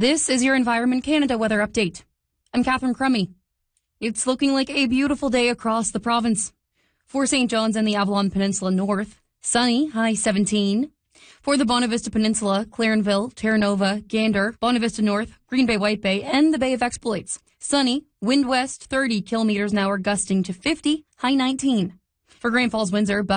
This is your Environment Canada weather update. I'm Catherine Crummy. It's looking like a beautiful day across the province. For St. John's and the Avalon Peninsula North, sunny, high 17. For the Bonavista Peninsula, Clarenville, Terra Nova, Gander, Bonavista North, Green Bay, White Bay, and the Bay of Exploits, sunny, wind west 30 kilometers an hour, gusting to 50, high 19. For Great Falls, Windsor,